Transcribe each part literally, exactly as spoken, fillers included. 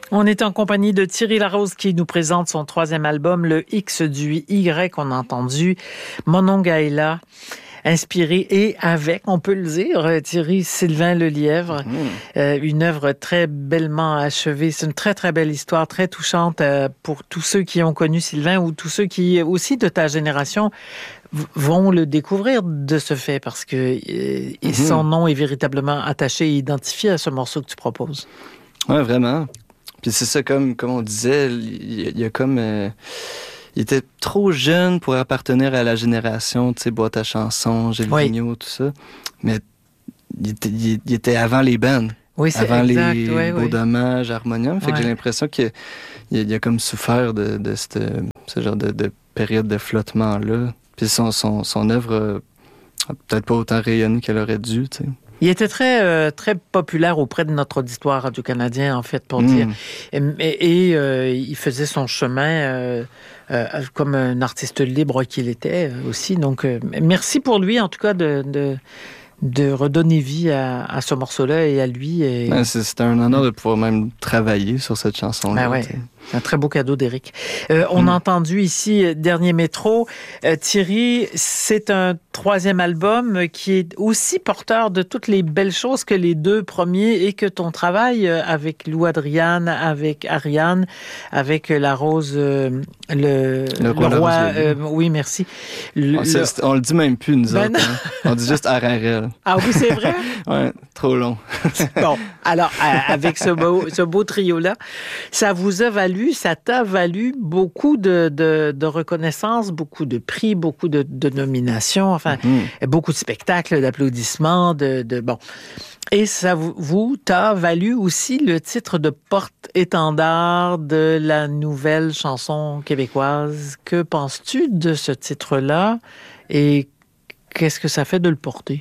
On est en compagnie de Thierry Larose qui nous présente son troisième album, le X du Y, qu'on a entendu, Monongahela, inspiré et avec, on peut le dire, Thierry, Sylvain Lelièvre. Mmh. Euh, une œuvre très bellement achevée. C'est une très, très belle histoire, très touchante euh, pour tous ceux qui ont connu Sylvain ou tous ceux qui, aussi de ta génération, v- vont le découvrir de ce fait parce que euh, mmh. son nom est véritablement attaché et identifié à ce morceau que tu proposes. Oui, vraiment. Puis c'est ça, comme, comme on disait, il, il y a comme... Euh, il était trop jeune pour appartenir à la génération, tu sais, boîte à chansons, Gilles oui. Vigneault, tout ça. Mais il était, il, il était avant les bands. Oui, c'est avant exact. les oui, Beaux oui. Dommages, Harmonium. Fait ouais. que j'ai l'impression qu'il il, il a comme souffert de, de cette, ce genre de, de période de flottement-là. Puis son, son, son œuvre a peut-être pas autant rayonné qu'elle aurait dû, tu sais. Il était très euh, très populaire auprès de notre auditoire radio-canadien, en fait, pour mmh. dire. Et, et, et euh, il faisait son chemin euh, euh, comme un artiste libre qu'il était euh, aussi. Donc, euh, merci pour lui, en tout cas, de, de, de redonner vie à, à ce morceau-là et à lui. Et... Ben, c'est, c'était un honneur de pouvoir même travailler sur cette chanson-là. Ben ouais. C'est un très beau cadeau d'Éric. Euh, on mmh. a entendu ici Dernier Métro. Euh, Thierry, c'est un troisième album qui est aussi porteur de toutes les belles choses que les deux premiers et que ton travail avec Lou Adriane, avec Ariane, avec La Rose, euh, le, le roi. Le roi euh, oui, merci. Le, on, le... on le dit même plus, nous ben autres. Hein. On dit juste Ararel. Ah oui, c'est vrai? Ouais, trop long. Bon, alors, avec ce beau, ce beau trio-là, ça vous a valu, ça t'a valu beaucoup de, de, de reconnaissance, beaucoup de prix, beaucoup de, de nominations, enfin, mm-hmm. beaucoup de spectacles, d'applaudissements, de, de bon. Et ça vous, vous t'a valu aussi le titre de porte-étendard de la nouvelle chanson québécoise. Que penses-tu de ce titre-là et qu'est-ce que ça fait de le porter?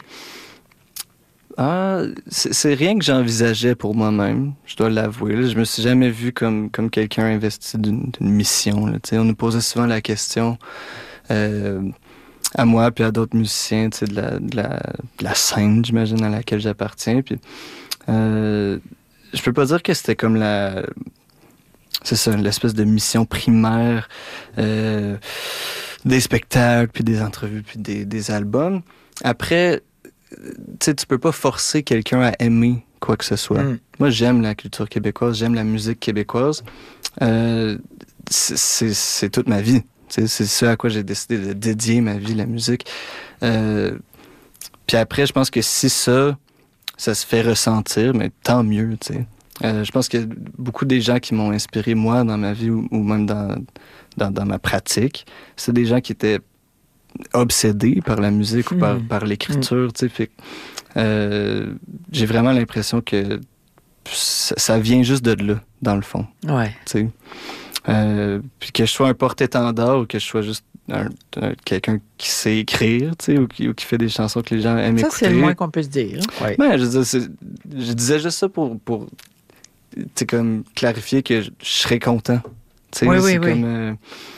Ah, c'est, c'est rien que j'envisageais pour moi-même, je dois l'avouer. Là. Je me suis jamais vu comme, comme quelqu'un investi d'une, d'une mission. Là. On nous posait souvent la question, euh, à moi puis à d'autres musiciens de la, de, la, de la scène, j'imagine, à laquelle j'appartiens. Puis, euh, je peux pas dire que c'était comme la... C'est ça, l'espèce de mission primaire, euh, des spectacles, puis des entrevues, puis des, des albums. Après... Tu sais, tu peux pas forcer quelqu'un à aimer quoi que ce soit. Mm. Moi, j'aime la culture québécoise, j'aime la musique québécoise. Euh, c'est, c'est, c'est toute ma vie. C'est, c'est ce à quoi j'ai décidé de dédier ma vie, la musique. Euh, puis après, je pense que si ça, ça se fait ressentir, mais tant mieux, tu sais. Euh, je pense qu'il y a beaucoup des gens qui m'ont inspiré, moi, dans ma vie ou, ou même dans, dans, dans ma pratique. C'est des gens qui étaient obsédé par la musique mmh. ou par, par l'écriture, mmh. tu sais, fait euh, j'ai vraiment l'impression que ça, ça vient juste de là, dans le fond. Ouais. Tu sais. Euh, puis que je sois un porte-étendard ou que je sois juste un, un, quelqu'un qui sait écrire, tu sais, ou qui, ou qui fait des chansons que les gens aiment ça, écouter. Ça, c'est le moins qu'on peut se dire. Ouais. Ben, je, disais, c'est, je disais juste ça pour, pour tu sais, comme clarifier que je, je serais content. Tu sais, oui, c'est oui, comme... oui. Euh,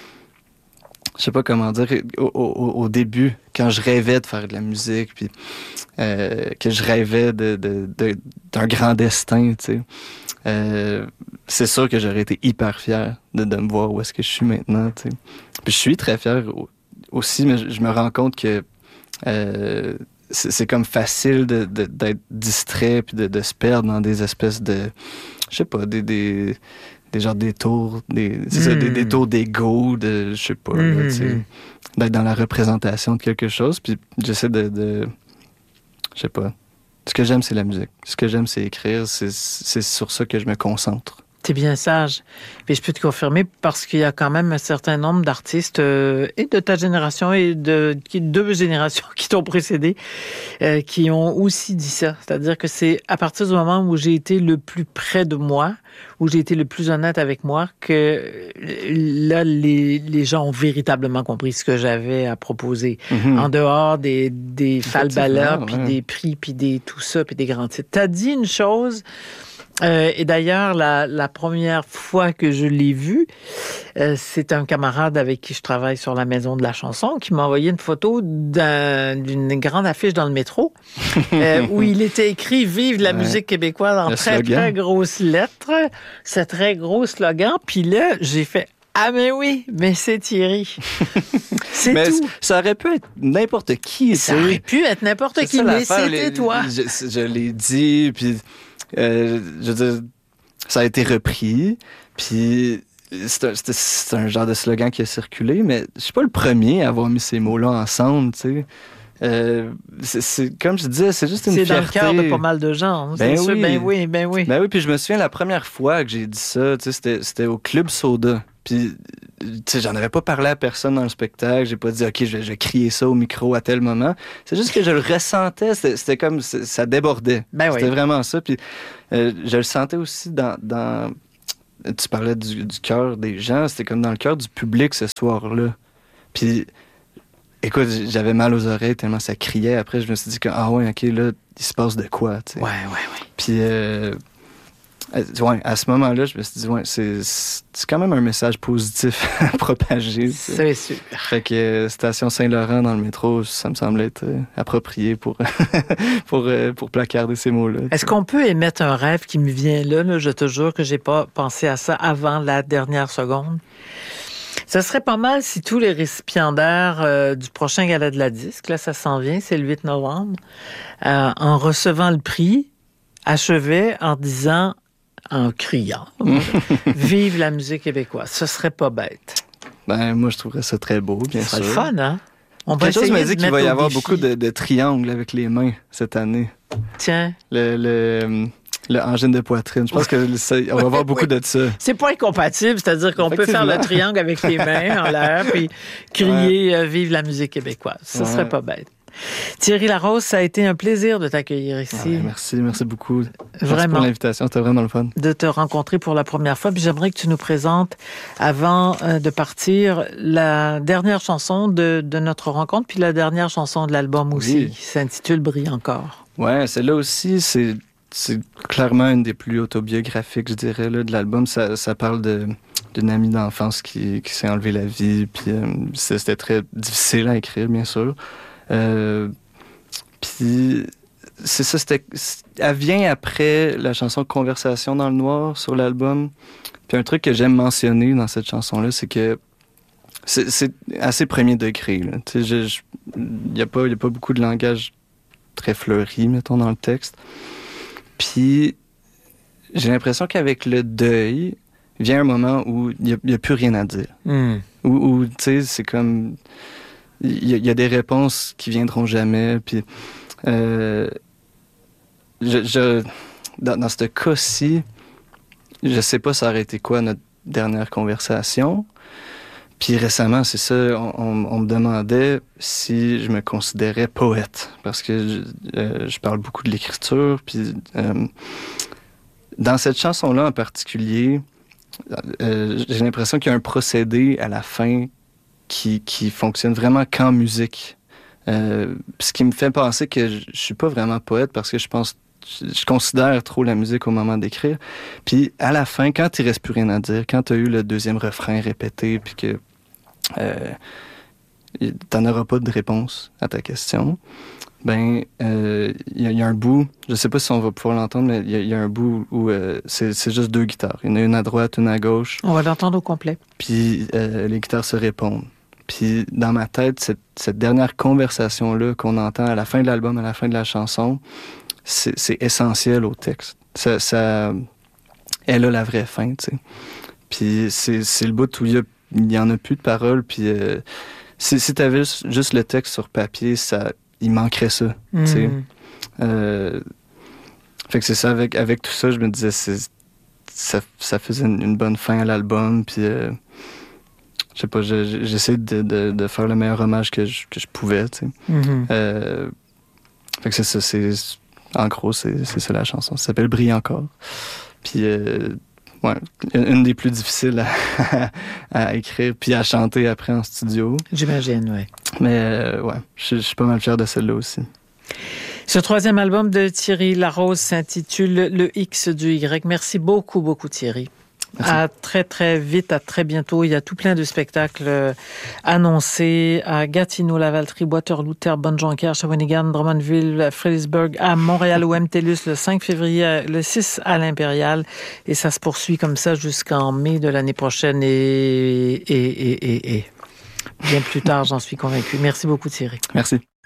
je sais pas comment dire, au, au, au début, quand je rêvais de faire de la musique, puis euh, que je rêvais de, de, de, d'un grand destin, tu sais, euh, c'est sûr que j'aurais été hyper fier de, de me voir où est-ce que je suis maintenant, tu sais. Puis je suis très fier aussi, mais je, je me rends compte que euh, c'est, c'est comme facile de, de, d'être distrait, puis de, de se perdre dans des espèces de, je sais pas, des... des des genres détours, des, c'est mmh. ça, des détours d'ego, de, je sais pas, mmh. là, tu sais, d'être dans la représentation de quelque chose, puis j'essaie de, de, je sais pas, ce que j'aime, c'est la musique. Ce que j'aime, c'est écrire, c'est, c'est sur ça que je me concentre. T'es bien sage. Puis je peux te confirmer parce qu'il y a quand même un certain nombre d'artistes euh, et de ta génération et de deux générations qui t'ont précédé euh, qui ont aussi dit ça. C'est-à-dire que c'est à partir du moment où j'ai été le plus près de moi, où j'ai été le plus honnête avec moi, que là, les, les gens ont véritablement compris ce que j'avais à proposer. Mm-hmm. En dehors des, des falbalas, puis ouais. des prix, puis des tout ça, puis des grands titres. T'as dit une chose... Euh, et d'ailleurs, la, la première fois que je l'ai vu, euh, c'est un camarade avec qui je travaille sur la Maison de la chanson qui m'a envoyé une photo d'un, d'une grande affiche dans le métro euh, où il était écrit « Vive la ouais. musique québécoise » en le très, slogan. très grosses lettres. C'est très gros slogan. Puis là, j'ai fait « Ah, mais oui, mais c'est Thierry. » C'est mais tout. Ça aurait pu être n'importe qui. Ça c'est... aurait pu être n'importe c'est qui, mais c'était les, toi. Je, je l'ai dit, puis... Euh, je veux dire, ça a été repris, puis c'est un, c'est, c'est un genre de slogan qui a circulé, mais je suis pas le premier à avoir mis ces mots-là ensemble, tu sais. Euh, c'est, c'est, comme je disais, c'est juste une c'est fierté. C'est dans le cœur de pas mal de gens. Ben c'est oui. sûr, ben oui, ben oui. Ben oui, puis je me souviens, la première fois que j'ai dit ça, tu sais, c'était, c'était au Club Soda. Puis, tu sais, j'en avais pas parlé à personne dans le spectacle. J'ai pas dit, OK, je vais, je vais crier ça au micro à tel moment. C'est juste que je le ressentais. C'était, c'était comme, ça débordait. Ben oui. C'était vraiment ça. Puis, euh, je le sentais aussi dans... dans tu parlais du, du cœur des gens. C'était comme dans le cœur du public ce soir-là. Puis, écoute, j'avais mal aux oreilles tellement ça criait. Après, je me suis dit que, ah ouais, OK, là, il se passe de quoi, tu sais. Ouais, ouais, ouais. Puis, euh, ouais, à ce moment-là, je me suis dit, ouais, c'est, c'est quand même un message positif à propager. C'est sûr. Fait que euh, Station Saint-Laurent dans le métro, ça me semblait être euh, approprié pour, pour, euh, pour placarder ces mots-là. Est-ce qu'on peut émettre un rêve qui me vient là, là? Je te jure que j'ai pas pensé à ça avant la dernière seconde. Ça serait pas mal si tous les récipiendaires euh, du prochain Gala de la Disque, là, ça s'en vient, c'est le huit novembre, euh, en recevant le prix, achevaient en disant, en criant, « Vive la musique québécoise ». Ce serait pas bête. Ben, moi, je trouverais ça très beau, bien sûr. Ce serait le fun, hein? On Quelque chose me dit qu'il va y avoir défi. beaucoup de, de triangles avec les mains cette année. Tiens. Le... le Le angine de poitrine. Je pense que ça, on va avoir beaucoup oui. de ça. C'est pas incompatible, c'est-à-dire qu'on peut faire le triangle avec les mains en l'air puis crier ouais. euh, « Vive la musique québécoise ». Ce ouais. serait pas bête. Thierry Larose, ça a été un plaisir de t'accueillir ici. Ouais, merci, merci beaucoup. Vraiment. Merci pour l'invitation, c'était vraiment le fun. De te rencontrer pour la première fois. Puis j'aimerais que tu nous présentes, avant euh, de partir, la dernière chanson de, de notre rencontre, puis la dernière chanson de l'album aussi, oui. qui s'intitule « Brille encore ». Ouais, celle-là aussi, c'est... C'est clairement une des plus autobiographiques, je dirais, là, de l'album. Ça, ça parle de, d'une amie d'enfance qui, qui s'est enlevé la vie. Puis euh, c'était très difficile à écrire, bien sûr. Euh, puis c'est ça, c'était, elle vient après la chanson « Conversation dans le noir » sur l'album. Puis un truc que j'aime mentionner dans cette chanson-là, c'est que c'est, c'est assez premier degré. Il n'y a pas, y a pas beaucoup de langage très fleuri, mettons, dans le texte. Puis, j'ai l'impression qu'avec le deuil, vient un moment où il n'y a, a plus rien à dire. Mm. Où, où tu sais, c'est comme... Il y, y a des réponses qui viendront jamais. Puis, euh, je, je, dans, dans ce cas-ci, je sais pas ça aurait été quoi notre dernière conversation. Puis récemment, c'est ça, on, on, on me demandait si je me considérais poète, parce que je, euh, je parle beaucoup de l'écriture, puis euh, dans cette chanson-là en particulier, euh, j'ai l'impression qu'il y a un procédé à la fin qui, qui fonctionne vraiment qu'en musique. Euh, ce qui me fait penser que je, je suis pas vraiment poète, parce que je pense, je, je considère trop la musique au moment d'écrire. Puis à la fin, quand il reste plus rien à dire, quand tu as eu le deuxième refrain répété, puis que Euh, t'en auras pas de réponse à ta question, ben il euh, y, y a un bout, je sais pas si on va pouvoir l'entendre, mais il y, y a un bout où euh, c'est, c'est juste deux guitares. Il y en a une à droite, une à gauche. On va l'entendre au complet. Puis euh, les guitares se répondent. Puis dans ma tête, cette, cette dernière conversation-là qu'on entend à la fin de l'album, à la fin de la chanson, c'est, c'est essentiel au texte. Ça, ça, elle a la vraie fin, tu sais. Puis c'est, c'est le bout où il y a il n'y en a plus de paroles, puis euh, si, si tu avais juste le texte sur papier, ça, il manquerait ça, mm. tu sais. Euh, fait que c'est ça, avec, avec tout ça, je me disais, c'est, ça, ça faisait une, une bonne fin à l'album, puis euh, je sais pas, je, j'essaie de, de, de faire le meilleur hommage que je, que je pouvais, tu sais. Mm-hmm. Euh, fait que c'est ça, c'est, en gros, c'est, c'est ça la chanson. Ça s'appelle « Brille encore ». Puis... Euh, ouais, une des plus difficiles à, à écrire puis à chanter après en studio. J'imagine, oui. Mais euh, ouais, je suis pas mal fier de celle-là aussi. Ce troisième album de Thierry Larose s'intitule Le X du Y. Merci beaucoup, beaucoup Thierry. Merci. À très, très vite, à très bientôt. Il y a tout plein de spectacles annoncés à Gatineau, Lavaltrie, Waterloo, Terrebonne, Jonquière, Shawinigan, Drummondville, Fredericksburg, à Montréal, au M T L U S le cinq février, le six à l'Impérial. Et ça se poursuit comme ça jusqu'en mai de l'année prochaine et, et, et, et, et bien plus tard, j'en suis convaincu. Merci beaucoup Thierry. Merci.